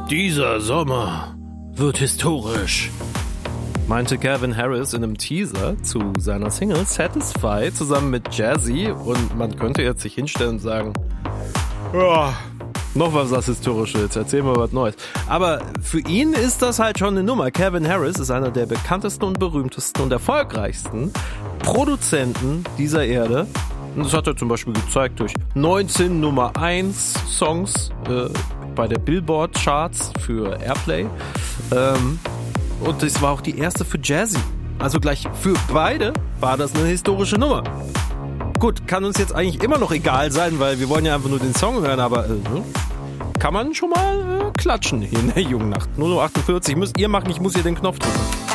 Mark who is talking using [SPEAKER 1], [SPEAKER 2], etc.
[SPEAKER 1] Dieser Sommer wird historisch, meinte Calvin Harris in einem Teaser zu seiner Single Satisfy zusammen mit Jazzy. Und man könnte jetzt sich hinstellen und sagen, ja, noch was Historisches, jetzt erzählen wir was Neues. Aber für ihn ist das halt schon eine Nummer. Calvin Harris ist einer der bekanntesten und berühmtesten und erfolgreichsten Produzenten dieser Erde. Und das hat er zum Beispiel gezeigt durch 19 Nummer 1 Songs bei der Billboard Charts für Airplay. Und das war auch die erste für Jazzy. Also gleich für beide war das eine historische Nummer. Gut, kann uns jetzt eigentlich immer noch egal sein, weil wir wollen ja einfach nur den Song hören, aber kann man schon mal klatschen hier in der jungen Nacht. 0:48 müsst ihr machen, ich muss hier den Knopf drücken.